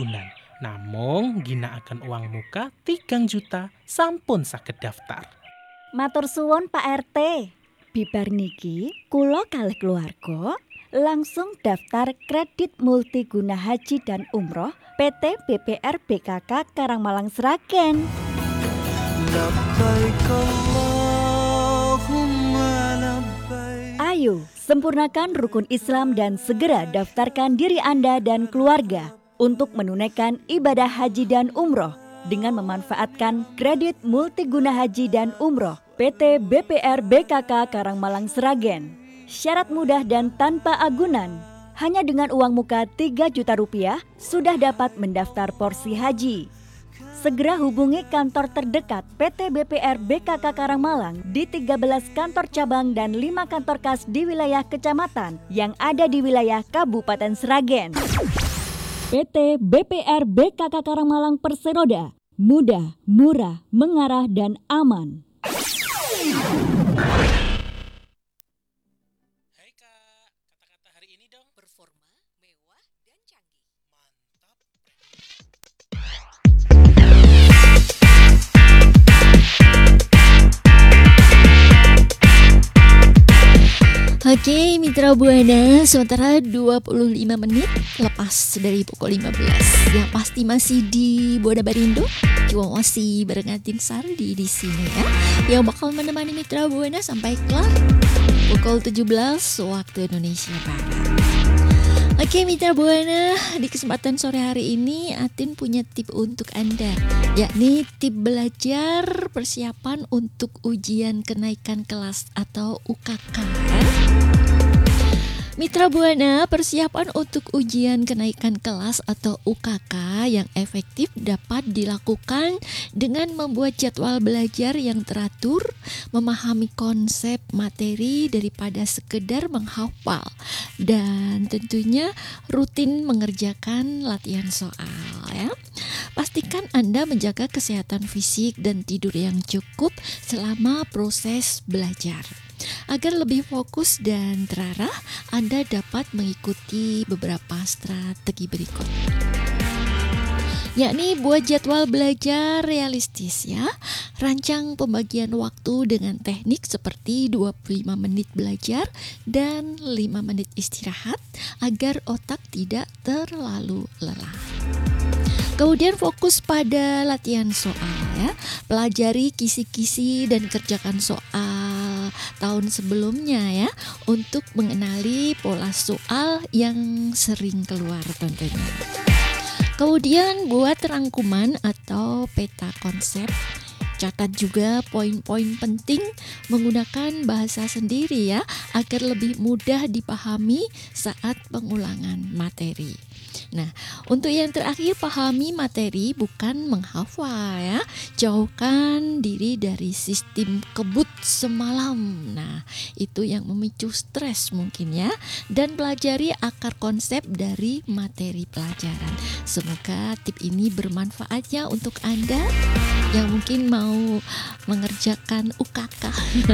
bulan. Namung ginakaken uang muka 3 juta sampun saged daftar. Matur suwun Pak RT. Bibar niki kula kalih keluarga langsung daftar kredit multiguna haji dan umroh PT BPR BKK Karangmalang Sragen. Ayo, sempurnakan rukun Islam dan segera daftarkan diri Anda dan keluarga untuk menunaikan ibadah haji dan umroh dengan memanfaatkan kredit multiguna haji dan umroh PT BPR BKK Karangmalang Sragen. Syarat mudah dan tanpa agunan. Hanya dengan uang muka 3 juta rupiah sudah dapat mendaftar porsi haji. Segera hubungi kantor terdekat PT BPR BKK Karangmalang di 13 kantor cabang dan 5 kantor kas di wilayah kecamatan yang ada di wilayah Kabupaten Sragen. PT BPR BKK Karangmalang Perseroda, mudah, murah, mengarah, dan aman. Hai Kak, kata-kata hari ini dong. Performa, mewah, dan canggih. Mantap. Oke, Mitra Buana, sementara 25 menit lepas dari pukul 15. Yang pasti masih di Buana Barindo, cuma masih barengatin Sardi di sini ya. Yang bakal menemani Mitra Buana sampai kelar pukul 17 waktu Indonesia Barat. Oke Mitra Buana, di kesempatan sore hari ini Atin punya tip untuk Anda, yakni tip belajar persiapan untuk ujian kenaikan kelas atau UKK. Mitra Buana, persiapan untuk ujian kenaikan kelas atau UKK yang efektif dapat dilakukan dengan membuat jadwal belajar yang teratur, memahami konsep materi daripada sekedar menghafal, dan tentunya rutin mengerjakan latihan soal ya. Pastikan Anda menjaga kesehatan fisik dan tidur yang cukup selama proses belajar. Agar lebih fokus dan terarah, Anda dapat mengikuti beberapa strategi berikut. Yakni buat jadwal belajar realistis ya. Rancang pembagian waktu dengan teknik seperti 25 menit belajar dan 5 menit istirahat agar otak tidak terlalu lelah. Kemudian fokus pada latihan soal ya. Pelajari kisi-kisi dan kerjakan soal tahun sebelumnya ya, untuk mengenali pola soal yang sering keluar tentunya. Kemudian buat rangkuman atau peta konsep. Catat juga poin-poin penting menggunakan bahasa sendiri ya, agar lebih mudah dipahami saat pengulangan materi. Nah, untuk yang terakhir, pahami materi bukan menghafal ya. Jauhkan diri dari sistem kebut semalam. Nah, itu yang memicu stres mungkin ya. Dan pelajari akar konsep dari materi pelajaran. Semoga tip ini bermanfaat ya untuk Anda yang mungkin mau mengerjakan UKK.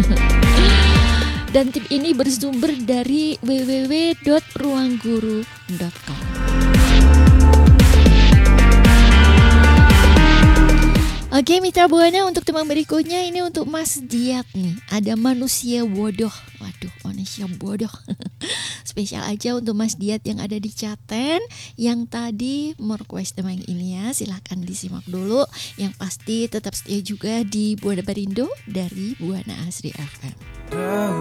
Dan tip ini bersumber dari www.ruangguru.com. Oke Mitra Buana, untuk teman berikutnya ini untuk Mas Diat nih. Ada manusia bodoh. Waduh, manusia bodoh. Spesial aja untuk Mas Diat yang ada di Caten, yang tadi merequest tema yang ini ya. Silahkan disimak dulu. Yang pasti tetap setia juga di Buana Barindo dari Buana Asri FM.